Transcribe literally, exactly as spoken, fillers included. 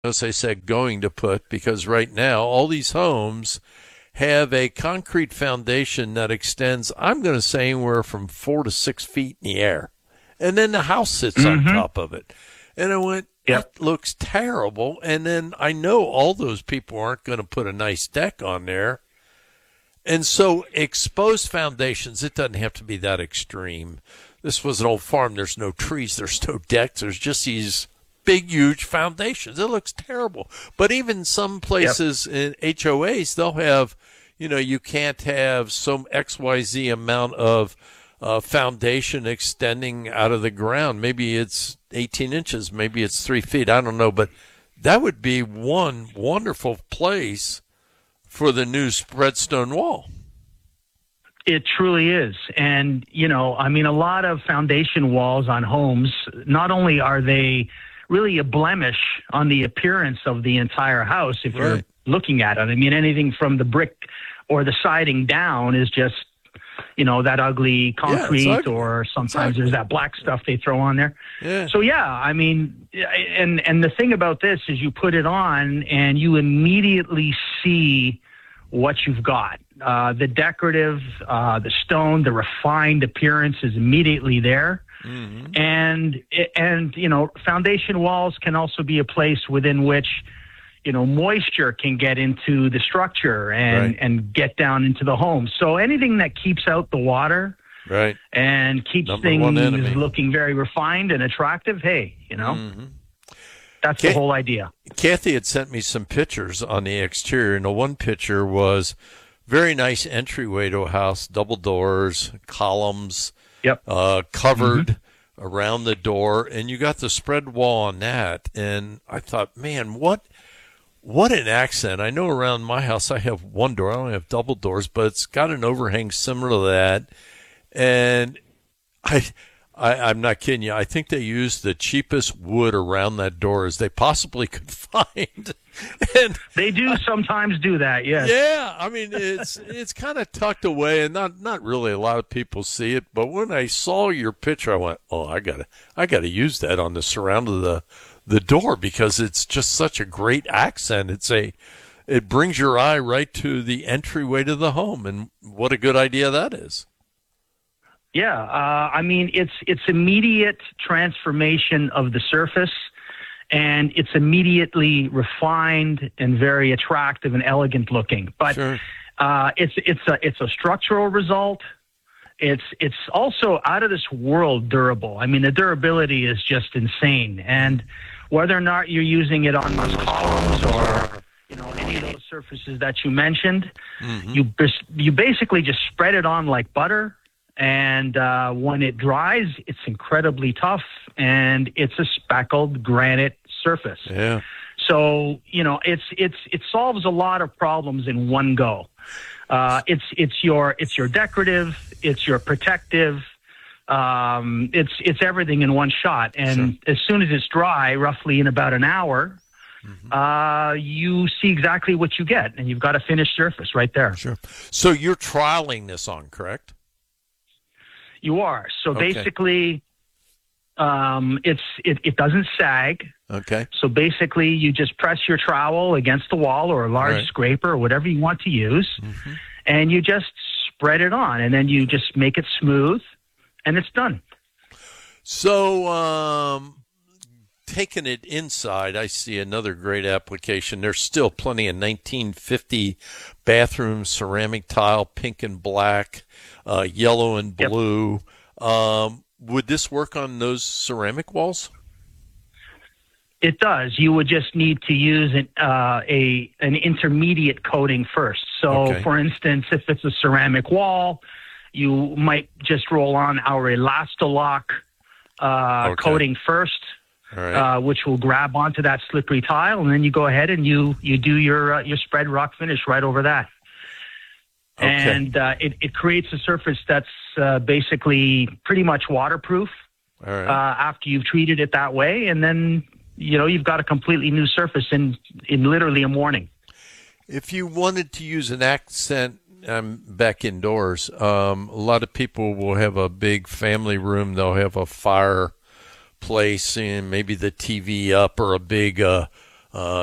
as I said, going to put, because right now all these homes have a concrete foundation that extends, I'm going to say, anywhere from four to six feet in the air. And then the house sits on Mm-hmm. top of it. And I went, Yep. that looks terrible. And then I know all those people aren't going to put a nice deck on there. And so exposed foundations, it doesn't have to be that extreme. This was an old farm. There's no trees. There's no decks. There's just these big, huge foundations. It looks terrible. But even some places yep. in H O As, they'll have, you know, you can't have some X Y Z amount of uh, foundation extending out of the ground. Maybe it's eighteen inches. Maybe it's three feet. I don't know. But that would be one wonderful place for the new spread stone wall. It truly is. And, you know, I mean, a lot of foundation walls on homes, not only are they really a blemish on the appearance of the entire house if right. you're looking at it. I mean, anything from the brick or the siding down is just, you know, that ugly concrete yeah, ugly. or sometimes exactly. there's that black stuff they throw on there. Yeah. So, yeah, I mean, and, and the thing about this is you put it on and you immediately see what you've got. Uh, the decorative, uh, the stone, the refined appearance is immediately there. Mm-hmm. And, and, you know, foundation walls can also be a place within which, you know, moisture can get into the structure and, right. and get down into the home. So anything that keeps out the water right. and keeps Number things looking very refined and attractive, hey, you know, mm-hmm. that's K- the whole idea. Kathy had sent me some pictures on the exterior, and the one picture was very nice entryway to a house, double doors, columns, yep. uh, covered mm-hmm. around the door, and you got the spread wall on that. And I thought, man, what what an accent. I know around my house I have one door. I don't have double doors, but it's got an overhang similar to that. And I, I, I'm not kidding you. I think they used the cheapest wood around that door as they possibly could find. And they do sometimes do that, yes. Yeah, I mean, it's it's kind of tucked away, and not, not really a lot of people see it. But when I saw your picture, I went, "Oh, I gotta I gotta use that on the surround of the the door because it's just such a great accent. It's a it brings your eye right to the entryway to the home, and what a good idea that is." Yeah, uh, I mean, it's it's immediate transformation of the surface. And it's immediately refined and very attractive and elegant looking. But sure. uh, it's it's a it's a structural result. It's it's also out of this world durable. I mean, the durability is just insane. And whether or not you're using it on those columns or you know any of those surfaces that you mentioned, mm-hmm. you you basically just spread it on like butter. And uh, when it dries, it's incredibly tough, and it's a speckled granite surface. Yeah. So you know, it's it's it solves a lot of problems in one go. Uh, it's it's your it's your decorative, it's your protective, um, it's it's everything in one shot. And sure. as soon as it's dry, roughly in about an hour, mm-hmm. uh, you see exactly what you get, and you've got a finished surface right there. Sure. So you're trialing this on, correct? You are. So okay. basically, um, it's it, it doesn't sag. Okay. So basically, you just press your trowel against the wall or a large right. scraper or whatever you want to use, mm-hmm. and you just spread it on, and then you just make it smooth, and it's done. So, um, taking it inside, I see another great application. There's still plenty of nineteen fifty bathroom ceramic tile, pink and black. Uh, yellow and blue. Yep. Um, would this work on those ceramic walls? It does. You would just need to use an, uh, a an intermediate coating first. So, okay. for instance, if it's a ceramic wall, you might just roll on our Elastalock uh, okay. coating first, right. uh, which will grab onto that slippery tile, and then you go ahead and you you do your uh, your spread rock finish right over that. Okay. And uh, it, it creates a surface that's uh, basically pretty much waterproof All right. uh, after you've treated it that way. And then, you know, you've got a completely new surface in, in literally a morning. If you wanted to use an accent um, back indoors, um, a lot of people will have a big family room. They'll have a fireplace and maybe the T V up or a big uh, Uh,